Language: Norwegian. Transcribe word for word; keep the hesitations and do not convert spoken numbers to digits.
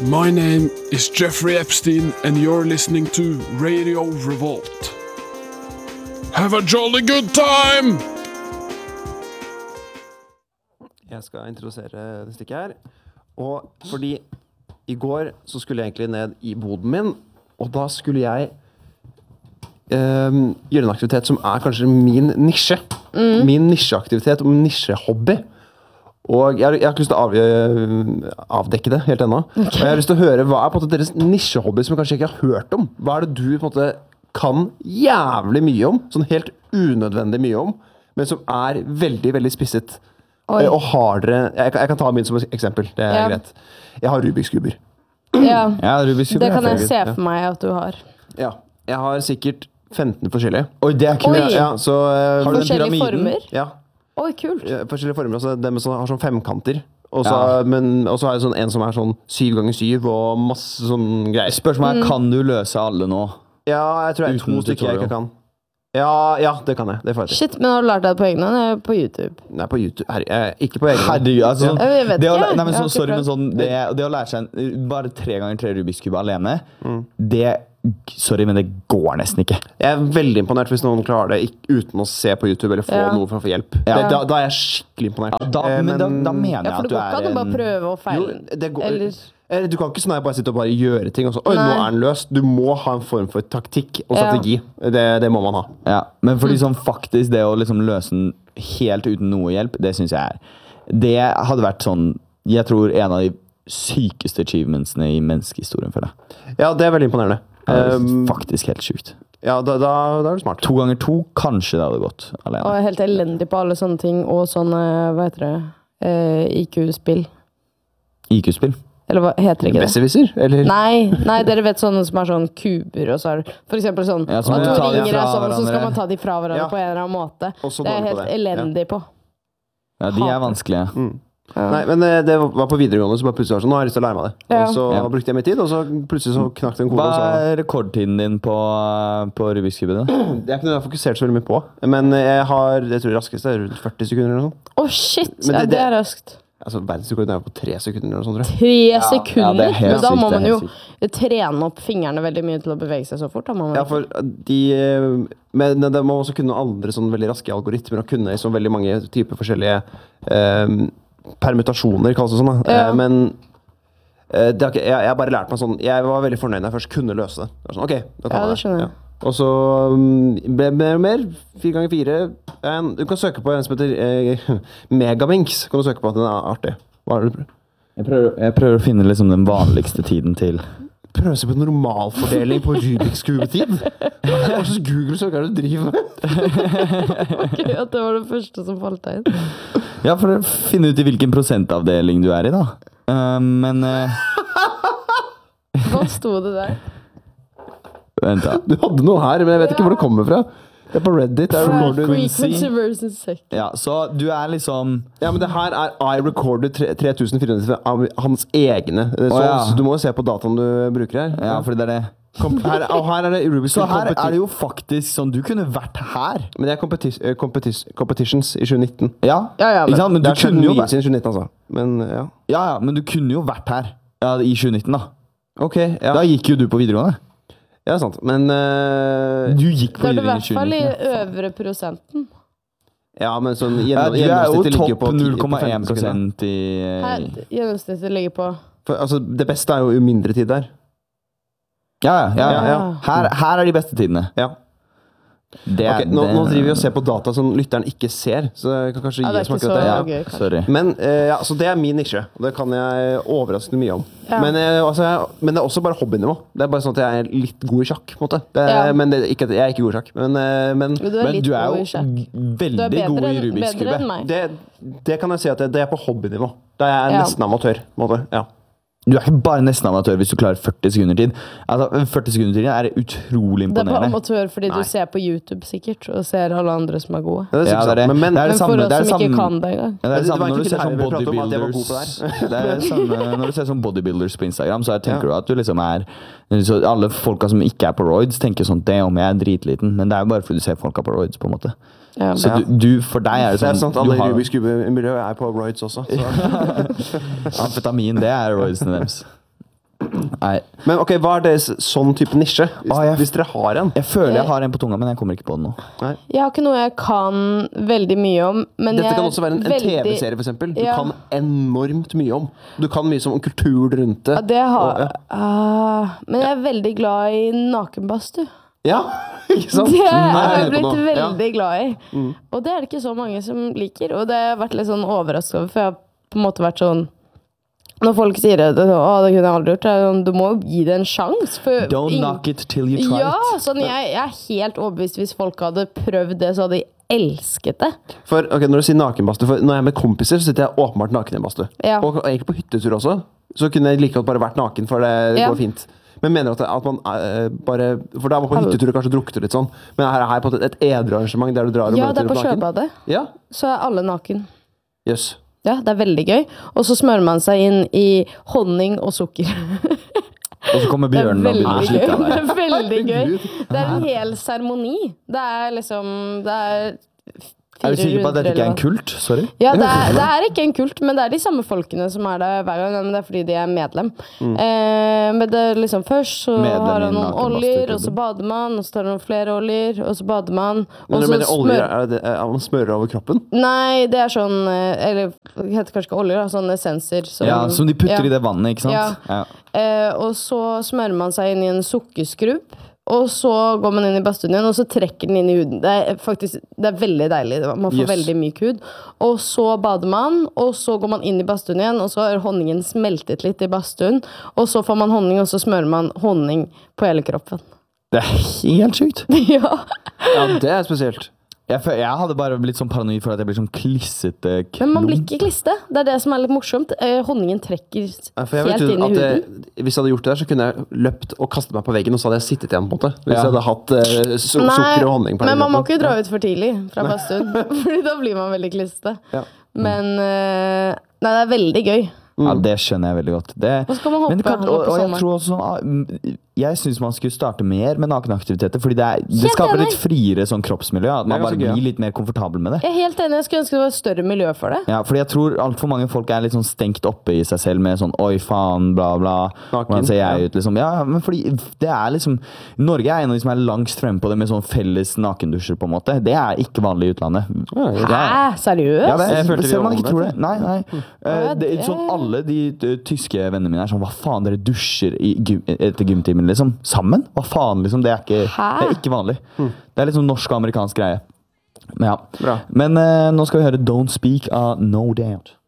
My name is Jeffrey Epstein, and you're listening to Radio Revolt. Have a jolly good time! Jeg skal introdusere det stykket her. Og fordi i går så skulle jeg egentlig ned i boden min, og da skulle jeg um, gjøre en aktivitet som er kanskje min nisje. Mm. Min nisjeaktivitet og min nisjehobby. Og jeg har, jeg har ikke lyst til å av, avdekke det helt ennå. Okay. Og jeg har lyst til å høre hva er på en måte deres nisjehobby som jeg kanskje ikke har hørt om. Hva er det du på en måte kan jævlig mye om, sånn helt unødvendig mye om, men som er veldig, veldig spisset. Oi. Og har dere, jeg, jeg kan ta min som eksempel, det er ja. greit. Jeg har Rubiks kuber. Ja, ja Rubiks kuber det kan jeg se for meg at du har. Ja, jeg har sikkert femten forskjellige. Oi, det er ikke mye. Ja, så, uh, har du forskjellige former? Ja. Oi, kult. Ja, forskjellige former, altså de som har sånn femkanter. Og så ja. har jeg sånn, en som er sånn syv ganger syv og masse sånn greier. Spørsmålet er, mm. kan du løse alle nå? Ja, jeg tror jeg er to stykker jeg ikke kan. Ja, ja, det kan jeg. Det får jeg til. Shit, men har du lært deg på egen hånd? Eller på YouTube? Nei, på YouTube. Her, jeg, ikke på egen hånd. Herregud, altså sånn, jeg vet det å, ikke. Nei, men så, sorry, men sånn, det, det å lære seg en, bare tre ganger tre Rubiks kube alene, mm. det, sorry, men det går nesten ikke. Jeg er veldig imponert hvis noen klarer det ikke, uten å se på YouTube eller få ja. noe for å få hjelp. Ja. Det, da, da er jeg skikkelig imponert. Ja, da, men, men da, da mener jeg ja, at du er en... Ja, for det går ikke at du bare prøver å feile. Jo, det går... Eller... Du kan ikke sånn her bare sitte og bare gjøre ting og så, oi, nå er den løst. Du må ha en form for taktikk og strategi. Ja. Det, det må man ha. Ja, men fordi sånn faktisk det å liksom løse den helt uten noe hjelp, det synes jeg er det hadde vært sånn, jeg tror en av de sykeste achievementsene i menneskehistorien for deg. Ja, det er veldig imponerende. Det er um, faktisk helt sykt. Ja, da, da, da er du smart. To ganger to, kanskje det hadde gått alene. Og jeg er helt elendig på alle sånne ting, og sånne, hva heter det, eh, I Q-spill. I Q-spill? Eller hva heter det ikke det? Besserwisser? Eller? Nei, nei, dere vet sånne som er sånn kuber, og så er det for eksempel sånn, ja, at to ringer er sånn, så skal man ta de fra hverandre ja. på en eller annen måte. Det er jeg helt elendig ja. på. Ja, de er vanskelige. Mm. Ja. Nei, men det var på videregående, så bare plutselig var sånn, nå har jeg lyst til å lære meg det. Ja. Og så ja. brukte jeg min tid, og så plutselig så knakk det en kode. Hva er rekordtiden din på, på Rubiks kuben? Det er ikke noe jeg har fokusert så veldig mye på, men jeg har, jeg tror raskest er rundt førti sekunder eller noe. Åh, oh, shit, det, ja, det er raskt. Altså, verdensrekorden er på tre sekunder eller sånt, tror jeg. Tre sekunder? Ja, ja, men da må man jo sykt. trene opp fingrene veldig mye til å bevege seg så fort. Da må man ja, for de... Men det må også kunne andre sånn veldig raske algoritmer, og kunne så veldig mange typer forskjellige eh, permutasjoner, kalles det sånn. Da. Ja. Eh, men eh, det har ikke, jeg, jeg har bare lært meg sånn, jeg var veldig fornøyd når jeg først kunne løse det. Det var sånn, ok, da kan ja, det skjønner jeg. Ja. Og så ble det mer og mer, fire ganger fire. Du kan søke på en som heter eh, Megaminx. Kan du søke på at den er artig. Hva er det du prøver? Jeg prøver, jeg prøver å finne liksom den vanligste tiden til. Prøver å se på en normalfordeling på Rubiks kubetid. Hva slags Google-søk er det du driver med? Ok, at det var det første som falt deg inn. Ja, for å finne ut i hvilken prosentavdeling du er i da. Uh, men... Uh... Hva stod det der? Vent da. Du hadde noe her, men jeg vet ikke hvor det kommer fra. Det er på Reddit. Er frequency versus second. Ja, så du er liksom... Ja, men det her er I recorded tre tusen fire hundre av hans egne. Så, oh, ja. så du må jo se på dataen du bruker her. Ja, fordi det er det. Kom, her, og her er det Rubiks. Så her er det jo faktisk sånn, du kunne vært her. Men det er competi competi competitions i tjue nitten. Ja, ja, ja men, ikke sant? Men det er kunne jo vært siden tjue nitten, altså. Men, ja. Ja, ja, men du kunne jo vært her ja, i tjue nitten da. Ok, ja. Da gikk jo du på videregående. Ja, sant. Men uh, du gikk på videregående i tjue nitten. Da er det i hvert fall i øvre prosenten. Ja, men sånn gjennom, ja, gjennomsnittet ligger på null komma én prosent i... Her, gjennomsnittet ligger på... For, altså, det beste er jo mindre tid der. Ja, ja, ja, ja. Her, her er de beste tidene. Ja. Det er, okay, nå, nå driver vi og ser på data som lytteren ikke ser, så jeg kan kanskje ja, gi oss noe det. Ja, gøy, sorry. Men uh, ja, så det er min nisje, og det kan jeg overraske mye om. Ja. Men, uh, altså, jeg, men det er også bare hobbynivå. Det er bare sånn at jeg er litt god i sjakk, på en måte. Det, ja. Men det, ikke, jeg er ikke god i sjakk. Men, uh, men, du er, men du er jo veldig er god i Rubiks kube. Det, det kan jeg si at det, det er på hobbynivå. Da er jeg ja. nesten amatør, på en måte. Ja. Du er ikke bare nesten amatør hvis du klarer førti sekunder tid. Altså, førti sekunder tid er utrolig imponerende. Det er på amatør fordi Nei. du ser på YouTube sikkert, og ser alle andre som er gode. Ja, det er, ja, det er det. Men, men, det er det samme, men for oss som ikke kan det engang. Ja, det er det samme når du ser sånn bodybuilders. Det er det samme når du ser sånn bodybuilders på Instagram, så tenker ja. du at du liksom er... Så alle folka som ikke er på roids tenker sånn, det om jeg er dritliten, men det er jo bare fordi du ser folka på roids, på en måte. Ja, så du, du, for deg er det sånn... Det er sant, alle har... Rubiks kube-miljøet er på roids også. Amfetamin, det er roidsene deres. Nei. Men ok, hva er deres sånn type nisje? Hvis, ah, jeg, hvis dere har en. Jeg føler jeg har en på tunga, men jeg kommer ikke på den nå. Nei. Jeg har ikke noe jeg kan veldig mye om. Men Dette jeg kan også være en, en veldig... T V-serie, for eksempel. Du ja. kan enormt mye om. Du kan mye som om kultur rundt det. Ja, det har... Og, ja. uh, men jeg er veldig glad i nakenbadstue. Ja, ikke sant? Det har jeg blitt veldig ja. glad i. Mm. Og det er det ikke så mange som liker. Og det har vært litt sånn overrasket over, for jeg har på en måte vært sånn når folk sier det, å, det kunne jeg aldri gjort, du må jo gi det en sjans. Don't ingen... knock it till you try ja, it. Sånn, jeg, jeg er helt overbevist hvis folk hadde prøvd det, så hadde de elsket det. For, ok, når du sier nakenbadstue, for når jeg er med kompiser, så sitter jeg åpenbart naken i en badstue. Ja. Og egentlig på hyttetur også, så kunne jeg like godt bare vært naken, for det ja. går fint. Men mener at, at man uh, bare, for da er man på hyttetur og kanskje drukter litt sånn, men her er jeg på et, et edruarrangement der du drar og ja, møter naken. Ja, det er på Sjøbadet. Ja. Så er alle naken. Yes. Ja, det er veldig gøy. Og så smører man seg inn i honning og sukker. Og så kommer bjørnen og begynner å slikke av deg. Det er veldig gøy. Det er en hel seremoni. Det er liksom det er, er du sikker på at dette ikke er en kult? Sorry. Ja, det er, det er ikke en kult, men det er de samme folkene som er der hver gang. Men det er fordi de er medlem. Mm. Eh, men det er liksom først så medlem har han noen oljer, og så bader man, og så tar han noen flere oljer, og så bader man. Men du mener oljer, er det er man smører over kroppen? Nei, det er sånn, eller det heter kanskje ikke oljer, da, sånne essenser. Som, ja, som de putter ja. i det vannet, ikke sant? Ja. Ja. Eh, og så smører man seg inn i en sukkerskrubb. Og så går man inn i badstuen igjen, og så trekker den inn i huden. Det er faktisk, det er veldig deilig. Man får yes. veldig myk hud. Og så bader man, og så går man inn i badstuen igjen, og så har honningen smeltet litt i badstuen. Og så får man honning, og så smører man honning på hele kroppen. Det er helt sykt. ja. ja, det er spesielt. Jeg, jeg hadde bare blitt sånn paranoid for at jeg blir sånn klissete klump. Men man blir ikke kliste. Det er det som er litt morsomt. Eh, honningen trekker ja, helt inn i huden. Det, hvis jeg hadde gjort det der, så kunne jeg løpt og kastet meg på veggen, og så hadde jeg sittet igjen på en måte. Hvis ja. jeg hadde hatt uh, su Nei, sukker og honning på men man må ikke dra ut for tidlig fra badstuen, fordi da blir man veldig kliste. Ja. Men uh, nei, det er veldig gøy. Mm. Ja, det skjønner jeg veldig godt. Det, og så kan man hoppe, men kan, og, og jeg tror også jeg synes man skulle starte mer med nakenaktiviteter, fordi det, er, det skaper litt friere sånn kroppsmiljø, at man bare blir litt mer komfortabel med det. Jeg er helt enig, jeg skulle ønske det var et større miljø for det. Ja, fordi jeg tror alt for mange folk er litt sånn stengt oppe i seg selv med sånn, oi faen, bla bla, hvordan ser jeg ut, liksom. Ja, men fordi det er liksom, Norge er en av de som er langst fremme på det med sånn felles nakendusjer på en måte. Det er ikke vanlig i utlandet. Hæ? Seriøst? Ja, det, jeg følte selv man ikke tror det. Nei, nei. Uh, det, sånn alle de uh, tyske vennene mine er sånn, hva faen, dere dusjer i gym, etter gymtimen, liksom, sammen? Hva faen, liksom? Det er ikke, det er ikke vanlig. Mm. Det er litt sånn norsk og amerikansk greie. Men ja. Bra. Men uh, nå skal vi høre Don't Speak av No Doubt.